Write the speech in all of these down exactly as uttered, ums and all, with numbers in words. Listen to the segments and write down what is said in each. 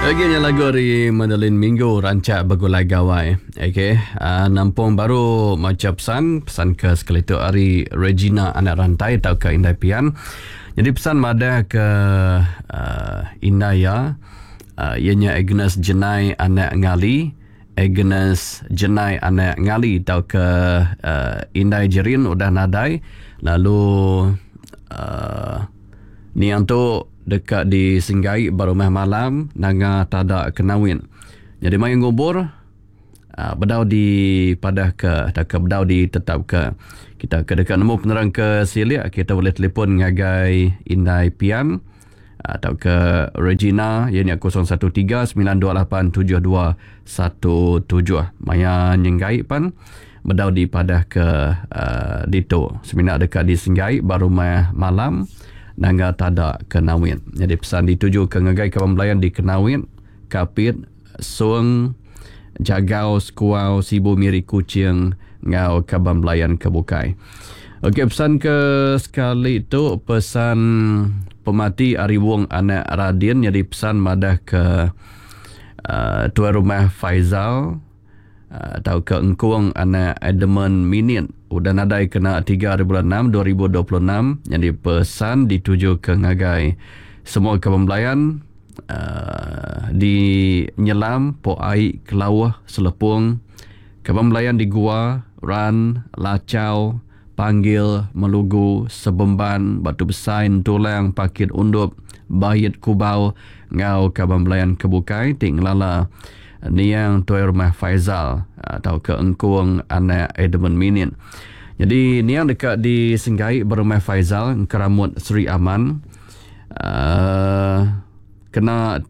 Lagi lagu dari Madeline Minggu rancak begulai gawai. Okey, uh, nampung baru macam pesan pesan ke sekali tu hari Regina anak rantai atau ke Indai Pian. Jadi pesan madah ke uh, Indaya, uh, ianya Agnes Jenai anak Ngali, Agnes Jenai anak Ngali atau ke uh, Indai Jerin udah nadai. Lalu uh, ni yang tu dekat di Singgai baru meh malam nanga tada kenawin. Jadi mai ngubur uh, bedau di padah ke tak ke bedau di tetap ke kita ke dekat nemu penerang ke Silia, kita boleh telefon ngagai Indai Pian atau ke Regina ianya kosong satu tiga sembilan dua lapan tujuh dua satu tujuh. Maya nyenggai pan bedau di padah ke uh, dito seminar dekat di Singgai baru meh malam nangga tada kenawin. Jadi pesan dituju ke ngagai kawan belayan di Kenawin, Kapit, Suang, Jagau, Skuau, Sibu Miri Kucing, ngau kawan belayan kebukai. Okey, pesan ke sekali itu pesan pemati Ari Wong anak Radin. Jadi pesan madah ke uh, tuan rumah Faizal uh, atau ke engkuang anak Edmund Minin. Udah nadai kena tiga hari bulan enam dua ribu dua puluh enam. Jadi pesan dituju ke ngagai semua kawan belayan uh, di Nyelam, Poai, Kelawah, Selepung, kawan belayan di Gua, Ran, Lacau, Panggil, Melugu, Sebemban, Batu Besain, Tulang, Pakit Undup, Bahit Kubau, ngau kawan belayan kebukai, Ting Lala, ni yang tuan rumah Faizal atau ke engkuang anak Edmund Minin. Jadi ni yang dekat di Singgai berumah Faizal Keramut Seri Aman uh, kena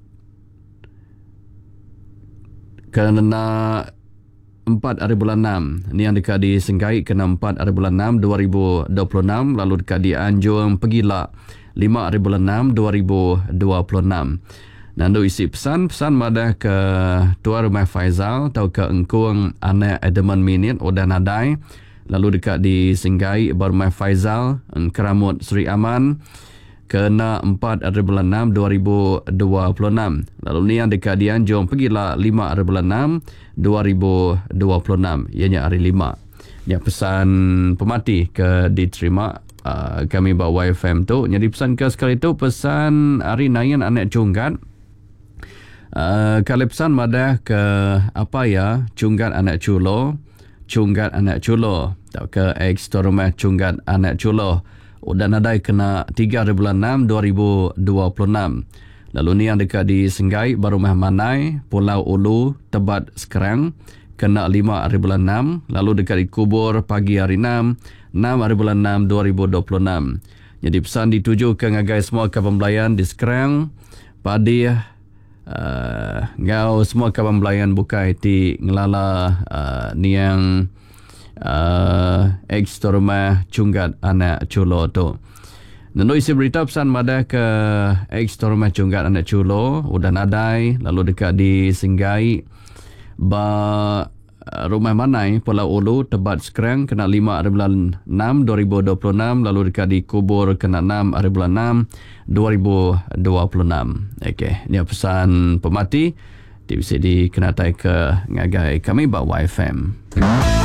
kena empat hari bulan enam. Ni yang dekat di Singgai kena empat hari bulan enam dua ribu dua puluh enam. Lalu dekat di Anjung Pegila lima hari bulan enam dua ribu dua puluh enam. Nando isi pesan, pesan madah ke tuan rumah Faizal atau ke engkuang anak Edmund Minin udah nadai. Lalu dekat di Singgai berumah Faizal Keramut Seri Aman kena empat hari bulan enam dua ribu dua puluh enam. Lalu ni yang dekat di Anjung Pegila lima hari bulan enam dua ribu dua puluh enam. Ianya hari lima. Ya, pesan pemati ke diterima uh, kami bawa Y F M tu. Jadi pesan ke sekali tu pesan hari Nayan anak Cunggat. Uh, kalau pesan madah ke apa ya Cunggat anak Culo, Cunggat anak Culo atau ke ex rumah Cunggat anak Culo udah nadai kena tiga hari bulan enam dua ribu dua puluh enam. Lalu ni yang dekat di Singgai Barumah Manai, Pulau Ulu, Tebat Sekerang kena lima hari bulan enam. Lalu dekat di Kubur pagi hari enam, enam hari bulan enam dua ribu dua puluh enam. Jadi pesan dituju ke ngagai semua kawan belayan di Sekerang, Padi, Uh, ngau semua kawan belayan bukai ti ngelala uh, ni yang uh, ex rumah Cunggat anak Culo tu. Nando isi berita pesan madah ke ex rumah Cunggat anak Culo udah nadai. Lalu dekat di Singgai ba uh, rumah Manai, Pulau Ulu, Tebat Sekerang kena lima hari bulan enam dua ribu dua puluh enam. Lalu dekat di Kubur kena enam hari bulan enam dua ribu dua puluh enam. Okey, ni pesan pemati di bisa dikenatai ke ngagai kami bawa Y F M.